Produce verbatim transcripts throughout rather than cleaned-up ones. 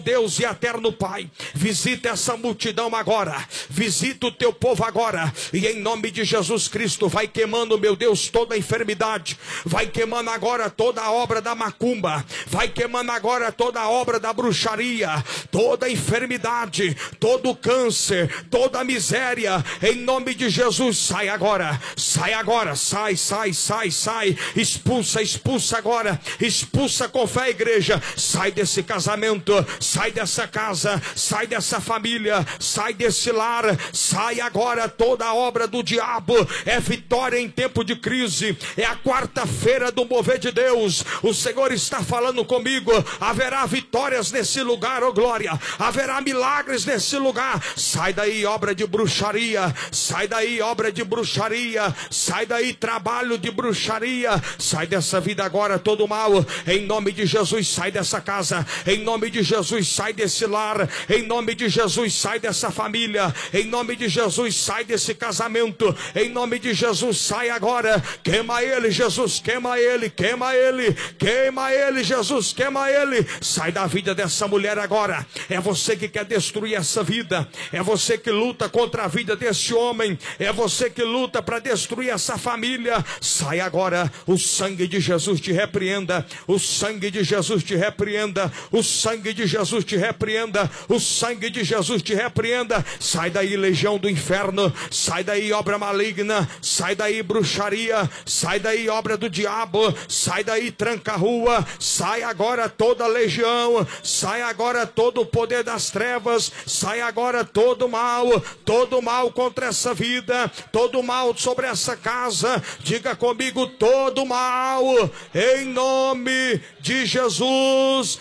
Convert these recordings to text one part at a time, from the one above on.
Deus e eterno Pai, visita essa multidão agora, visita o teu povo agora, e em nome de Jesus Cristo, vai queimando, meu Deus, toda a enfermidade, vai queimando agora toda a obra da macumba, vai queimando agora toda a obra da bruxaria, toda a enfermidade, todo o câncer, toda a miséria, em nome de Jesus, sai agora, sai agora, sai, sai, sai, sai, expulsa, expulsa agora, expulsa com fé a igreja, sai desse casamento, sai dessa casa, sai dessa família, sai desse lar, sai agora toda a obra do diabo. É vitória em tempo de crise, é a quarta-feira do mover de Deus. O Senhor está falando comigo, haverá vitórias nesse lugar, oh glória, haverá milagres nesse lugar. Sai daí obra de bruxaria, sai daí obra de bruxaria, sai daí trabalho de bruxaria, sai dessa vida agora todo mal, em nome de Jesus, sai dessa casa, em nome de Jesus, sai desse lar, em nome de Jesus, sai dessa família, em nome de Jesus, sai desse casamento, em nome de Jesus, sai agora, queima ele, Jesus, queima ele, queima ele, queima ele, Jesus, queima ele, sai da vida dessa mulher agora. É você que quer destruir essa vida, é você que luta contra a vida desse homem, é você que luta para destruir essa família, sai agora, o sangue de Jesus te repreenda, o sangue de Jesus te repreenda, o sangue de Jesus te repreenda, o sangue de Jesus te repreenda. Sai daí legião do inferno, sai daí obra maligna, sai daí bruxaria, sai daí obra do diabo, sai daí tranca-rua, sai agora toda legião, sai agora todo o poder das trevas, sai agora todo mal, todo mal contra essa vida, todo mal sobre essa casa. Diga comigo, todo mal, em nome de Jesus,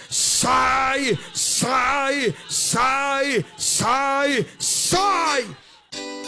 sai, sai, sai, sai, sai.